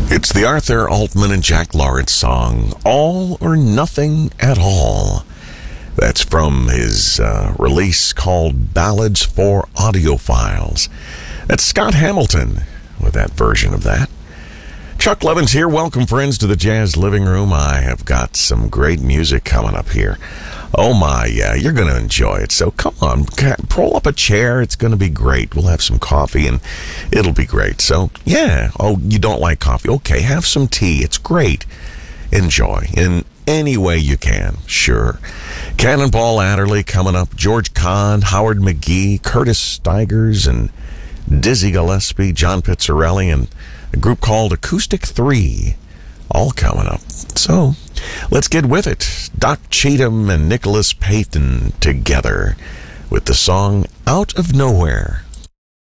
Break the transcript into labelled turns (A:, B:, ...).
A: It's the Arthur Altman and Jack Lawrence song, All or Nothing at All. That's from his release called Ballads for Audiophiles. That's Scott Hamilton with that version of that. Chuck Levins here. Welcome, friends, to the Jazz Living Room. I have got some great music coming up here. Oh, my, yeah, you're going to enjoy it. So come on, pull up a chair. It's going to be great. We'll have some coffee, and it'll be great. So, yeah. Oh, you don't like coffee? Okay, have some tea. It's great. Enjoy in any way you can. Sure. Cannonball Adderley coming up. George Kahn, Howard McGee, Curtis Stigers, and Dizzy Gillespie, John Pizzarelli, and a group called Acoustic 3. All coming up. So, let's get with it. Doc Cheatham and Nicholas Payton together with the song Out of Nowhere.